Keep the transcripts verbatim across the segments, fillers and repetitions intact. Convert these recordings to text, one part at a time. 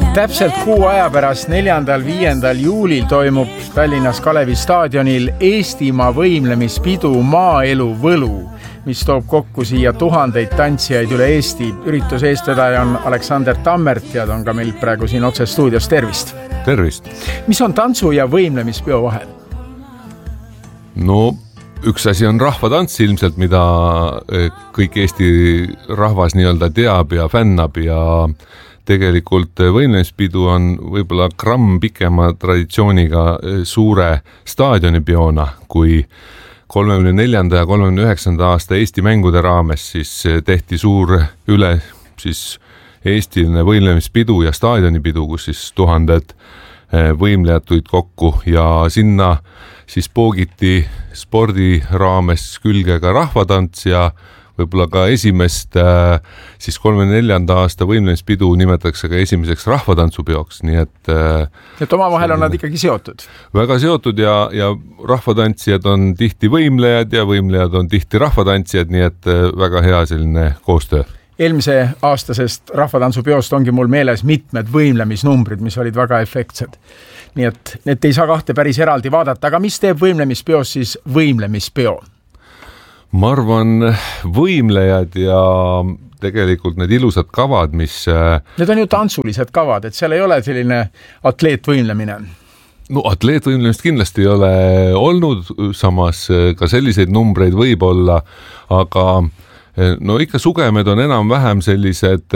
Täpselt kuu aja pärast neljandal viiendal juulil toimub Tallinnas Kalevi staadionil Eestimaa võimlemispidu Maaelu Võlu, mis toob kokku siia tuhandeid tantsijaid üle Eesti. Ürituse eestvedaja on Aleksander Tammert ja ta on ka meil praegu siin otse stuudios. Tervist! Tervist! Mis on tantsu- ja võimlemispeo vahel? No üks asi on rahvatants ilmselt, mida kõik Eesti rahvas nii-öelda teab ja fännab ja tegelikult võimlemispidu on võib-olla gramm pikema traditsiooniga suure staadionipeona, kui kolmekümne neljanda ja kolmekümne üheksanda aasta Eesti mängude raames siis tehti suur üle siis eestiline võimlemispidu ja staadionipidu, kus siis tuhanded võimlejad tulid kokku ja sinna siis poogiti spordi raames külge ka rahvatants ja võib-olla ka esimest siis kolmekümne neljanda aasta võimlemispidu nimetatakse ka esimeseks rahvatantsupeoks, nii et et omavahel on nad ikkagi seotud. Väga seotud ja, ja rahvatantsijad on tihti võimlejad ja võimlejad on tihti rahvatantsijad, nii et väga hea selline koostöö. Eelmise aastasest rahvatantsupeost ongi mul meeles mitmed võimlemisnumbrid, mis olid väga efektsed. Nii et need ei saa kahte päris eraldi vaadata, aga mis teeb võimlemispeos siis võimlemispeo? Ma arvan, võimlejad ja tegelikult need ilusad kavad, mis... Need on ju tantsulised kavad, et seal ei ole selline atleetvõimlemine. No atleetvõimlemist kindlasti ei ole olnud, samas ka selliseid numbreid võib olla, aga no ikka sugemed on enam-vähem sellised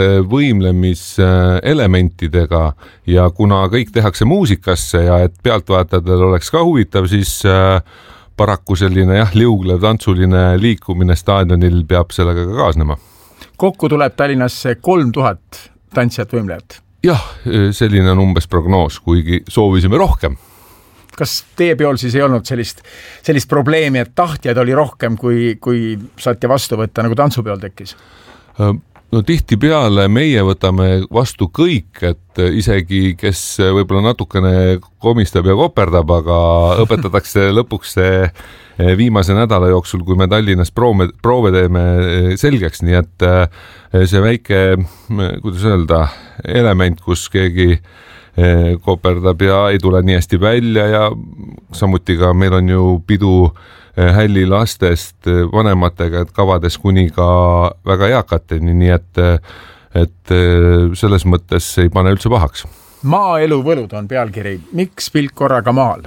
võimlemiselementidega ja kuna kõik tehakse muusikasse ja et pealtvaatajadel oleks ka huvitav, siis... paraku selline jah, liuglev tantsuline liikumine staadionil peab sellega ka kaasnema. Kokku tuleb Tallinnasse kolm tuhat tantsijat võimlejat. Jah, selline on umbes prognoos, kuigi soovisime rohkem. Kas teie peol siis ei olnud sellist, sellist probleemi, et tahtjaid oli rohkem, kui, kui saati vastu võtta, nagu tantsupeol tekkis? No tihti peale meie võtame vastu kõik, et isegi kes võib-olla natukene komistab ja koperdab, aga õpetatakse lõpuks see viimase nädala jooksul, kui me Tallinnas proove, proove teeme selgeks, nii et see väike, kuidas öelda, element, kus keegi koperdab ja ei tule nii hästi välja ja samuti ka meil on ju pidu hälli lastest vanematega, et kavades kuni ka väga eakateni, nii et, et selles mõttes ei pane üldse pahaks. Maaelu võlud on pealkiri. Miks pilk korraga maal?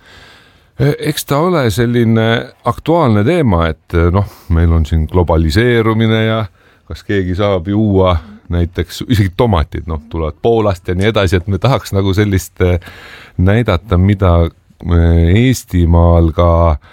Eks ta ole selline aktuaalne teema, et noh, meil on siin globaliseerumine ja kas keegi saab juua näiteks isegi tomatid, noh, tulevad Poolast ja nii edasi, et me tahaks nagu sellist näidata, mida Eestimaal ka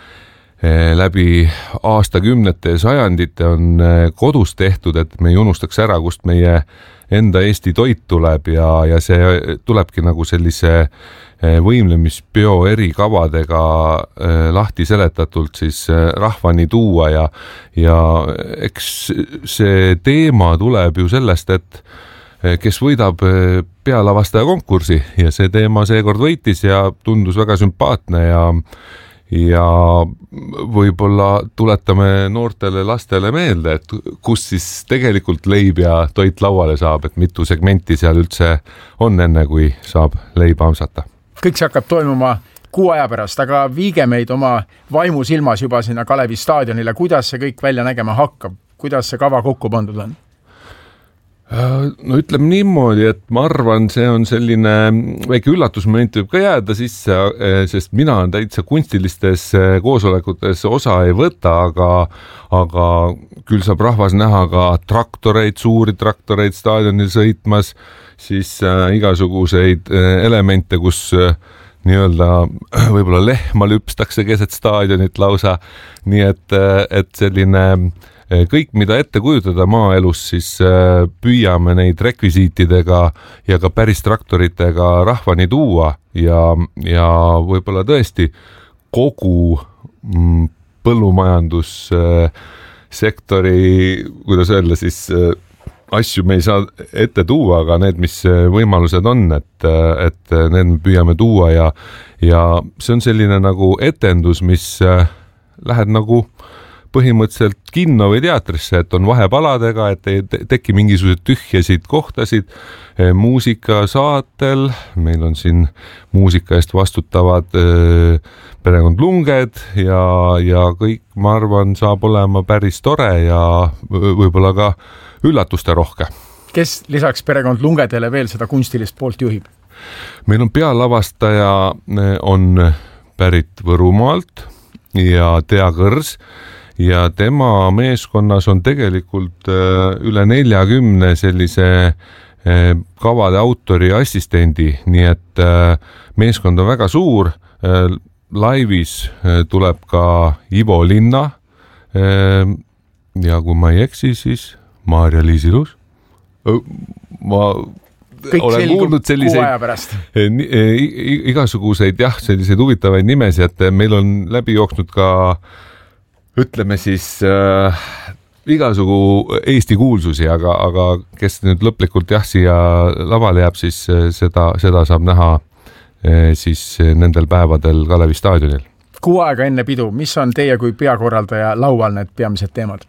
läbi aastakümnete ja sajandite on kodus tehtud, et me ei unustaks ära, kust meie enda Eesti toit tuleb ja, ja see tulebki nagu sellise võimlemispeo eri kavadega lahti seletatult siis rahvani tuua ja, ja eks see teema tuleb ju sellest, et kes võidab pealavastaja konkursi ja see teema seekord võitis ja tundus väga sümpaatne ja ja võib-olla tuletame noortele lastele meelde, et kus siis tegelikult leib ja toit lauale saab, et mitu segmenti seal üldse on enne, kui saab leiba amsata. Kõik see hakkab toimuma kuu aja pärast, aga viige meid oma vaimu silmas juba sinna Kalevi staadionile. Kuidas see kõik välja nägema hakkab? Kuidas see kava kokku pandud on? No ütleme niimoodi, et ma arvan, see on selline väike üllatusmoment võib ka jääda sisse, sest mina on täitsa kunstilistes koosolekutes osa ei võta, aga, aga küll saab rahvas näha ka traktoreid, suuri traktoreid staadionil sõitmas, siis igasuguseid elemente, kus nii-öelda võib-olla lehma lüpstakse keset staadionit lausa, nii et, et selline kõik, mida ette kujutada maaelus, siis püüame neid rekvisiitidega ja ka päris traktoritega rahvani tuua ja, ja võib-olla tõesti kogu põllumajandussektori, kuidas öelda siis, asju me ei saa ette tuua, aga need, mis võimalused on, et, et need me püüame tuua ja, ja see on selline nagu etendus, mis lähed nagu põhimõtteliselt kinno või teatrisse, et on vahepaladega, et ei teki mingisugused tühjasid kohtasid. Muusikasaatel, meil on siin muusika eest vastutavad perekond Lunged ja, ja kõik, ma arvan, saab olema päris tore ja võib-olla ka üllatuste rohke. Kes lisaks perekond Lungedele veel seda kunstilist poolt juhib? Meil on pealavastaja on pärit Võrumaalt ja Tea Kõrs ja tema meeskonnas on tegelikult üle neljakümne sellise kavade autori assistendi, nii et meeskond on väga suur. Laivis tuleb ka Ivo Linna ja kui ma ei eksi, siis Maarja-Liis Ilus. Ma kõik olen kuulnud selliseid igasuguseid, jah, selliseid huvitavaid nimesi, et meil on läbi jooksnud ka, ütleme siis, äh, igasugu Eesti kuulsusi, aga, aga kes nüüd lõplikult jah, siia lavale jääb, siis seda, seda saab näha siis nendel päevadel Kalevi staadionil. Kuu aega enne pidu, mis on teie kui peakorraldaja laual need peamised teemad?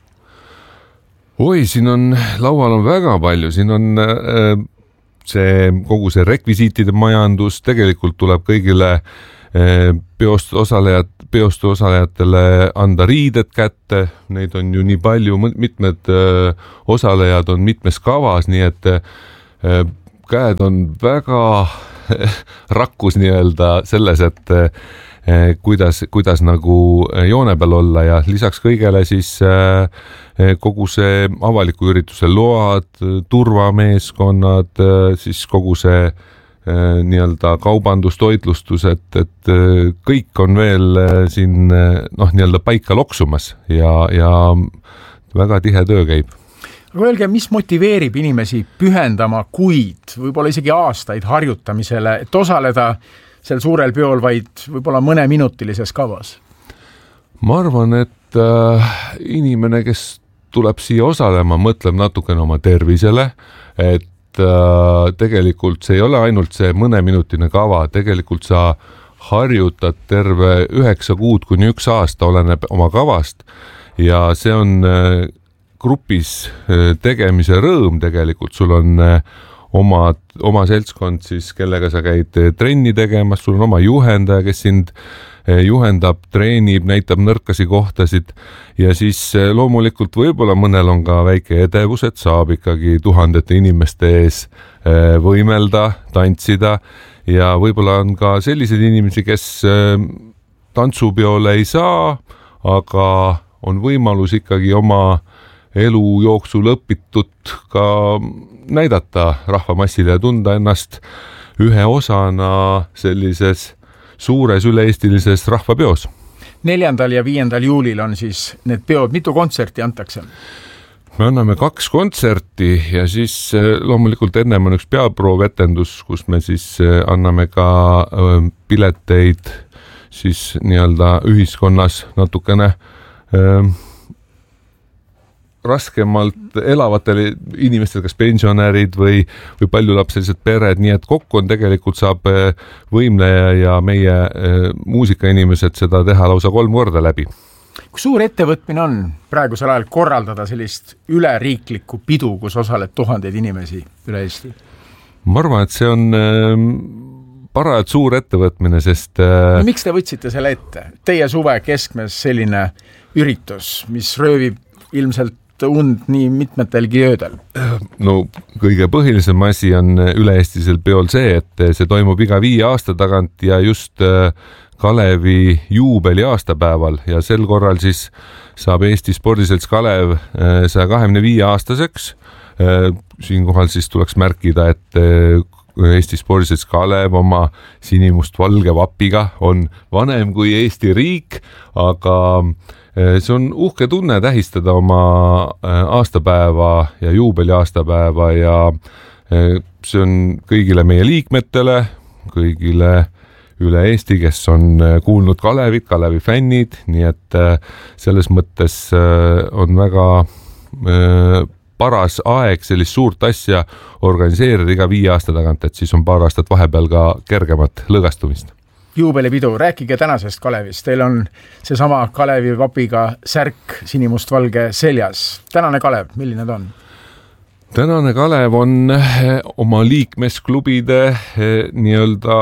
Oi, siin on, laual on väga palju, siin on äh, see kogu see rekvisiitide majandus, tegelikult tuleb kõigile peost osalejad, peost osalejatele anda riided kätte, neid on ju nii palju, mitmed osalejad on mitmes kavas, nii et käed on väga rakkus nii-öelda selles, et kuidas, kuidas nagu joone peal olla ja lisaks kõigele siis kogu see avaliku ürituse load, turvameeskonnad, siis kogu see nii-öelda kaubandustoitlustus, et, et kõik on veel siin noh, nii-öelda paika loksumas ja, ja väga tihe töö käib. Aga öelge, mis motiveerib inimesi pühendama kuid, võib-olla isegi aastaid harjutamisele, et osaleda sel suurel peol vaid võib-olla mõne minutilises kavas? Ma arvan, et äh, inimene, kes tuleb siia osalema, mõtleb natukene oma tervisele, et äh, tegelikult see ei ole ainult see mõneminutine kava, tegelikult sa harjutad terve üheksa kuud kuni üks aasta, oleneb oma kavast ja see on äh, grupis äh, tegemise rõõm tegelikult, sul on äh, oma, oma seltskond siis, kellega sa käid trenni tegemas, sul on oma juhendaja, kes sind juhendab, treenib, näitab nõrkasi kohtasid ja siis loomulikult võib-olla mõnel on ka väike edevus, et saab ikkagi tuhandete inimeste ees võimelda, tantsida ja võib-olla on ka selliseid inimesi, kes tantsupeole ei saa, aga on võimalus ikkagi oma elu jooksul õpitut ka näidata rahvamassile ja tunda ennast ühe osana sellises suures üle-eestilises rahvapeos. Neljandal ja viiendal juulil on siis need peod, mitu kontserti antakse? Me anname kaks kontserti ja siis loomulikult ennem on üks peaprovetendus, kus me siis anname ka pileteid siis nii-öelda ühiskonnas natukene raskemalt elavatele inimestele, kas pensionärid või, või paljulapselised pered, nii et kokku on tegelikult saab võimleja ja meie muusikainimesed seda teha lausa kolm korda läbi. Kui suur ettevõtmine on praegusel ajal korraldada sellist üleriiklikku pidu, kus osaleb tuhandeid inimesi üle Eesti? Ma arvan, et see on parajalt suur ettevõtmine, sest no, miks te võtsite selle ette? Teie suve keskmes selline üritus, mis röövib ilmselt und nii mitmetelgi öödel? No kõige põhilisem asi on üle-eestilisel peol see, et see toimub iga viie aasta tagant ja just Kalevi juubeli aastapäeval ja sel korral siis saab Eesti spordiselts Kalev saja kahekümne viie aastaseks. Siinkohal siis tuleks märkida, et Eesti spordiselts Kalev oma sinimust-valge vapiga on vanem kui Eesti riik, aga see on uhke tunne tähistada oma aastapäeva ja juubeli aastapäeva ja see on kõigile meie liikmetele, kõigile üle Eesti, kes on kuulnud Kalevit, Kalevi fännid, nii et selles mõttes on väga paras aeg sellist suurt asja organiseerida iga viie aasta tagant, et siis on paar aastat vahepeal ka kergemat lõgastumist. juubelipidu, rääkige tänasest Kalevist. Teil on seesama Kalevi vapiga särk sinimustvalge seljas. Tänane Kalev, milline ta on? Tänane Kalev on oma liikmesklubide nii-öelda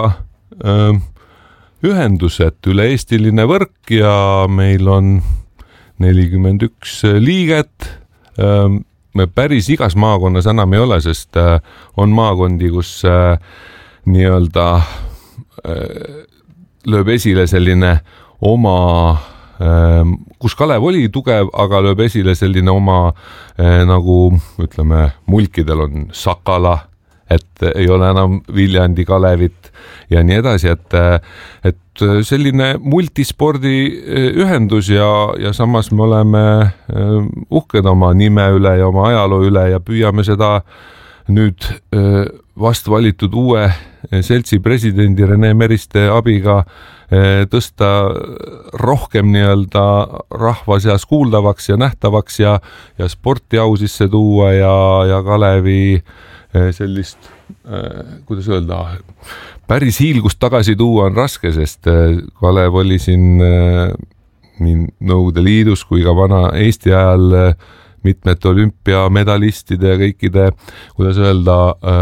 ühendused, üle-eestiline võrk ja meil on nelikümmend üks liiget. Me päris igas maakonnas enam ei ole, sest on maakondi, kus nii-öelda lööb esile selline oma, kus Kalev oli tugev, aga lööb esile selline oma nagu ütleme, mulkidel on Sakala, et ei ole enam Viljandi Kalevit ja nii edasi, et, et selline multispordi ühendus ja, ja samas me oleme uhked oma nime üle ja oma ajaloo üle ja püüame seda nüüd vast valitud uue seltsi presidendi Rene Meriste abiga tõsta rohkem nii-öelda rahva seas kuuldavaks ja nähtavaks ja, ja sporti au sisse tuua ja, ja Kalevi sellist, kuidas öelda, päris hiilgust tagasi tuua on raske, sest Kalev oli siin nii Nõukogude Liidus kui ka vana Eesti ajal mitmete olümpiamedalistide ja kõikide, kuidas öelda,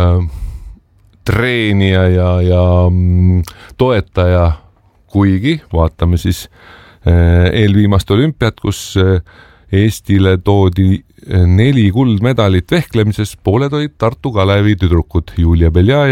treenija ja, ja toetaja, kuigi vaatame siis eelviimast olümpiat, kus Eestile toodi neli kuldmedalit vehklemises, pooled olid Tartu Kalevi tüdrukud Julia Belja